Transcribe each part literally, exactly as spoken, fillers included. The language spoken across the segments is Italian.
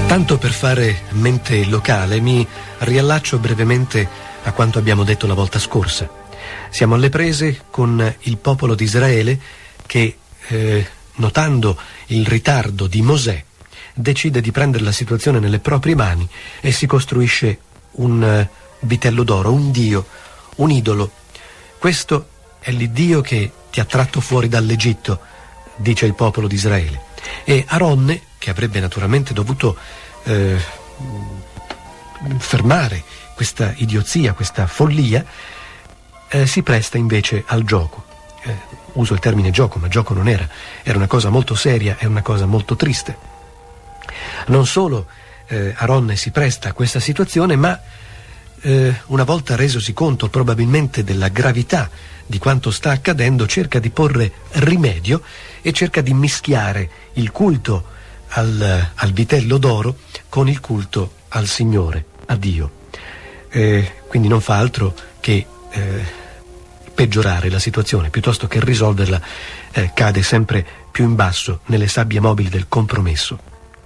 Tanto per fare mente locale, mi riallaccio brevemente a quanto abbiamo detto la volta scorsa. Siamo alle prese con il popolo di Israele che, eh, notando il ritardo di Mosè, decide di prendere la situazione nelle proprie mani e si costruisce un uh, vitello d'oro, un dio, un idolo. Questo è l'Iddio che ti ha tratto fuori dall'Egitto, dice il popolo di Israele. E Aronne, che avrebbe naturalmente dovuto eh, fermare questa idiozia, questa follia, eh, si presta invece al gioco. Eh, uso il termine gioco, ma gioco non era, era una cosa molto seria e una cosa molto triste. Non solo eh, Aronne si presta a questa situazione, ma eh, una volta resosi conto probabilmente della gravità di quanto sta accadendo, cerca di porre rimedio e cerca di mischiare il culto al, al vitello d'oro con il culto al Signore, a Dio. Eh, quindi non fa altro che eh, peggiorare la situazione, piuttosto che risolverla, eh, cade sempre più in basso nelle sabbie mobili del compromesso.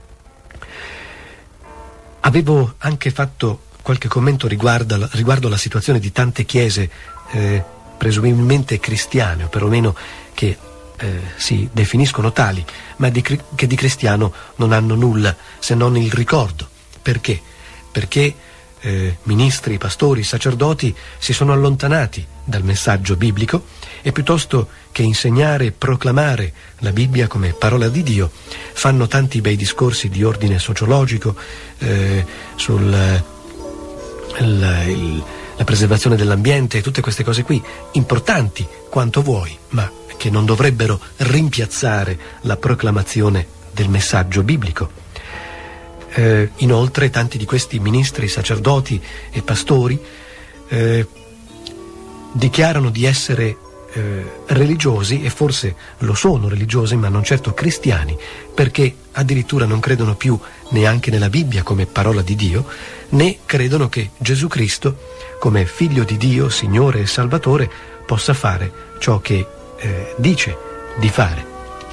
Avevo anche fatto qualche commento riguardo, riguardo alla situazione di tante chiese eh, presumibilmente cristiane, o perlomeno che eh, si definiscono tali, ma di, che di cristiano non hanno nulla se non il ricordo. Perché? Perché eh, ministri, pastori, sacerdoti si sono allontanati dal messaggio biblico e piuttosto che insegnare e proclamare la Bibbia come parola di Dio fanno tanti bei discorsi di ordine sociologico eh, sul il, il, la preservazione dell'ambiente e tutte queste cose qui, importanti quanto vuoi, ma che non dovrebbero rimpiazzare la proclamazione del messaggio biblico. Eh, inoltre tanti di questi ministri, sacerdoti e pastori eh, dichiarano di essere eh, religiosi, e forse lo sono religiosi, ma non certo cristiani, perché addirittura non credono più neanche nella Bibbia come parola di Dio, né credono che Gesù Cristo, come figlio di Dio, Signore e Salvatore, possa fare ciò che eh, dice di fare.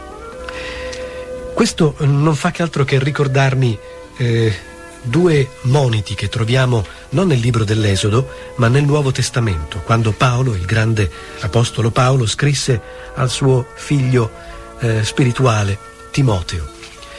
Questo non fa che altro che ricordarmi eh, due moniti che troviamo non nel libro dell'Esodo, ma nel Nuovo Testamento, quando Paolo, il grande apostolo Paolo, scrisse al suo figlio eh, spirituale Timoteo.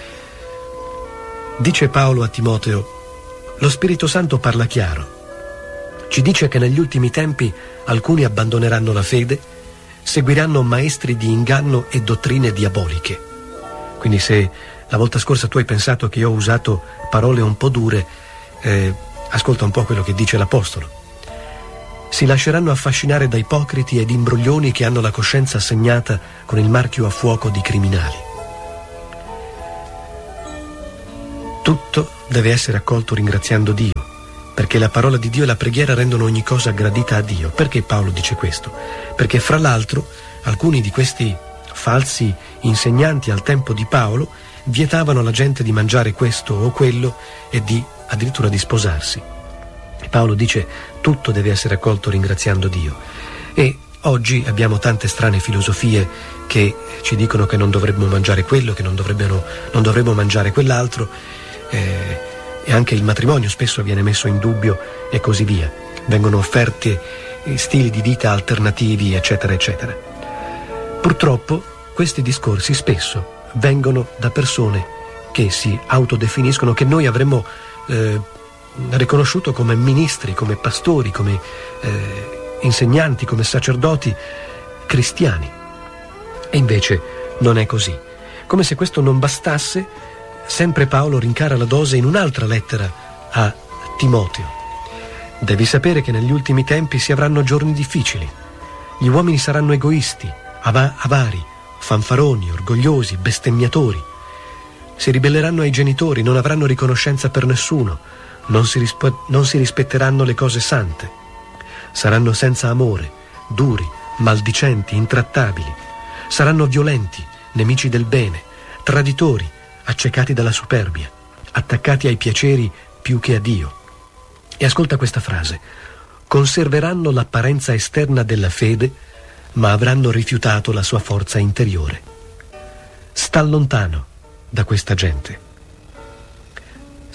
Dice Paolo a Timoteo: lo Spirito Santo parla chiaro. Ci dice che negli ultimi tempi alcuni abbandoneranno la fede, seguiranno maestri di inganno e dottrine diaboliche. Quindi se la volta scorsa tu hai pensato che io ho usato parole un po' dure, eh, ascolta un po' quello che dice l'Apostolo. Si lasceranno affascinare da ipocriti ed imbroglioni che hanno la coscienza segnata con il marchio a fuoco di criminali. Tutto deve essere accolto ringraziando Dio, perché la parola di Dio e la preghiera rendono ogni cosa gradita a Dio. Perché Paolo dice questo? Perché fra l'altro alcuni di questi falsi insegnanti al tempo di Paolo vietavano alla gente di mangiare questo o quello e di addirittura di sposarsi. Paolo dice tutto deve essere accolto ringraziando Dio. E oggi abbiamo tante strane filosofie che ci dicono che non dovremmo mangiare quello, che non dovremmo, non dovremmo mangiare quell'altro, eh, e anche il matrimonio spesso viene messo in dubbio e così via. Vengono offerti stili di vita alternativi, eccetera, eccetera. Purtroppo questi discorsi spesso vengono da persone che si autodefiniscono, che noi avremmo eh, riconosciuto come ministri, come pastori, come eh, insegnanti, come sacerdoti cristiani. E invece non è così. Come se questo non bastasse, sempre Paolo rincara la dose in un'altra lettera a Timoteo. Devi sapere che negli ultimi tempi si avranno giorni difficili. Gli uomini saranno egoisti, av- avari, fanfaroni, orgogliosi, bestemmiatori. Si ribelleranno ai genitori, non avranno riconoscenza per nessuno, non si, rispe- non si rispetteranno le cose sante. Saranno senza amore, duri, maldicenti, intrattabili. Saranno violenti, nemici del bene, traditori, accecati dalla superbia, attaccati ai piaceri più che a Dio. E ascolta questa frase: conserveranno l'apparenza esterna della fede, ma avranno rifiutato la sua forza interiore. Sta lontano da questa gente.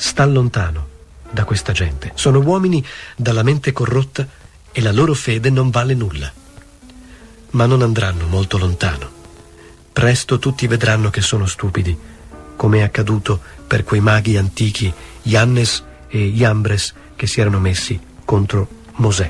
sta lontano da questa gente. Sono uomini dalla mente corrotta e la loro fede non vale nulla. Ma non andranno molto lontano. Presto tutti vedranno che sono stupidi, come è accaduto per quei maghi antichi Iannes e Iambres che si erano messi contro Mosè.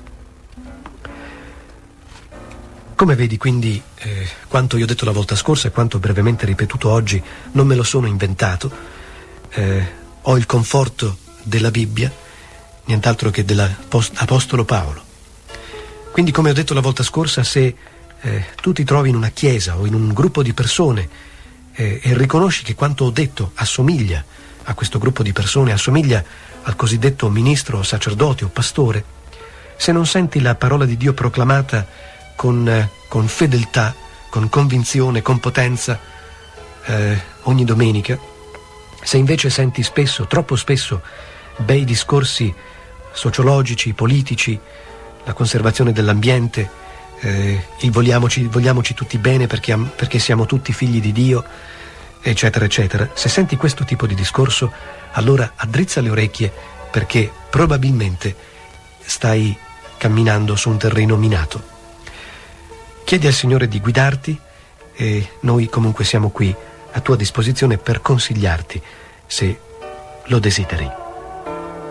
Come vedi quindi, eh, quanto io ho detto la volta scorsa e quanto brevemente ripetuto oggi non me lo sono inventato. Eh, ho il conforto della Bibbia, nient'altro che dell'Apostolo Paolo. Quindi, come ho detto la volta scorsa, se eh, tu ti trovi in una chiesa o in un gruppo di persone eh, e riconosci che quanto ho detto assomiglia a questo gruppo di persone, assomiglia al cosiddetto ministro o sacerdote o pastore, se non senti la parola di Dio proclamata con, eh, con fedeltà, con convinzione, con potenza eh, ogni domenica, se invece senti spesso, troppo spesso, bei discorsi sociologici, politici, la conservazione dell'ambiente, eh, il vogliamoci, vogliamoci tutti bene perché, perché siamo tutti figli di Dio, eccetera, eccetera. Se senti questo tipo di discorso, allora addrizza le orecchie perché probabilmente stai camminando su un terreno minato. Chiedi al Signore di guidarti e noi comunque siamo qui a tua disposizione per consigliarti se lo desideri.